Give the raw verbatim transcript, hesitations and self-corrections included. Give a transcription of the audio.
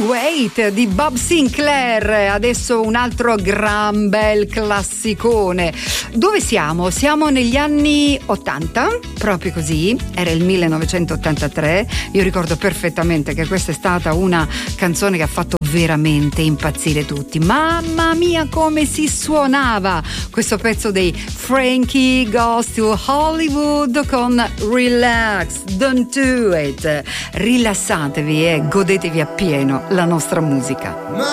Wait di Bob Sinclair. Adesso un altro gran bel classicone. Dove siamo? Siamo negli anni ottanta, proprio così, era il millenovecentottantatré. Io ricordo perfettamente che questa è stata una canzone che ha fatto veramente impazzire tutti. Mamma mia come si suonava questo pezzo dei Frankie Goes to Hollywood con Relax, Don't Do It. Rilassatevi e godetevi appieno la nostra musica.